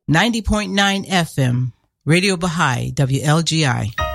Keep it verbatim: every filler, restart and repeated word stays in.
ninety point nine F M, Radio Baha'i, W L G I.